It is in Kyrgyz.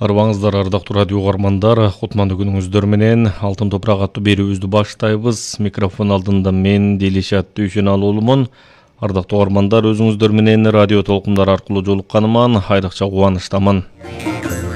Арбаңыздар, ардактуу радио угармандар, кутмандуу күнүңүздөр менен Алтын топурак аттуу берүүбүздү баштайбыз. Микрофон алдында мен Делишат Дүйшеналуулумун. Ардактуу угармандар, өзүңүздөр менен радио толкундар аркылуу жолукканыма айрыкча кубанычтамын.